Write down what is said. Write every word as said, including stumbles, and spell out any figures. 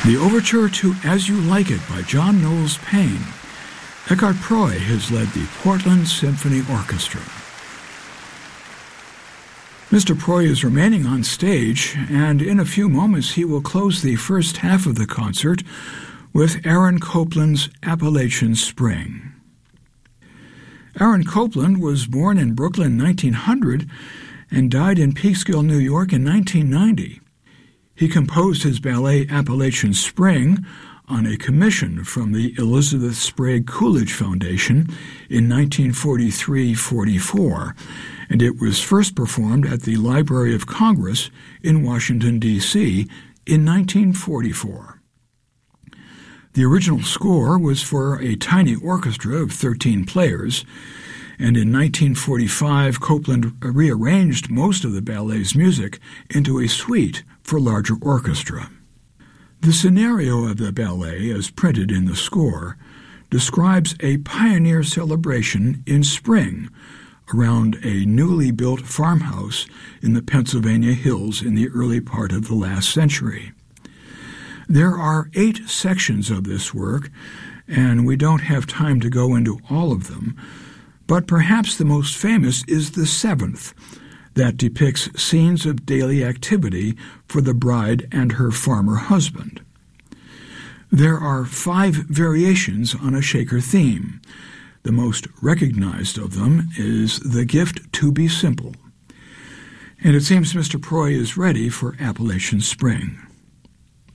The overture to As You Like It by John Knowles Paine. Eckhart Proy has led the Portland Symphony Orchestra. Mister Proy is remaining on stage, and in a few moments he will close the first half of the concert with Aaron Copland's Appalachian Spring. Aaron Copland was born in Brooklyn in nineteen hundred and died in Peekskill, New York in nineteen ninety. He composed his ballet Appalachian Spring on a commission from the Elizabeth Sprague Coolidge Foundation in nineteen forty-three forty-four, and it was first performed at the Library of Congress in Washington, D C in nineteen forty-four. The original score was for a tiny orchestra of thirteen players, and in nineteen forty-five Copland rearranged most of the ballet's music into a suite for larger orchestra. The scenario of the ballet, as printed in the score, describes a pioneer celebration in spring around a newly built farmhouse in the Pennsylvania hills in the early part of the last century. There are eight sections of this work, and we don't have time to go into all of them, but perhaps the most famous is the seventh, that depicts scenes of daily activity for the bride and her farmer husband. There are five variations on a Shaker theme. The most recognized of them is The Gift to Be Simple. And it seems Mister Proy is ready for Appalachian Spring.